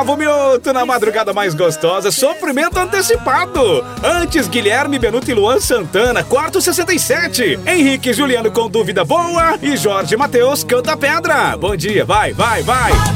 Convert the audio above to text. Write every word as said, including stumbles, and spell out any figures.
Cravo Mioto na madrugada mais gostosa, sofrimento antecipado. Antes, Guilherme Benuto e Luan Santana, quarto sessenta e sete. Henrique e Juliano com dúvida boa e Jorge Matheus canta pedra. Bom dia, vai, vai, vai.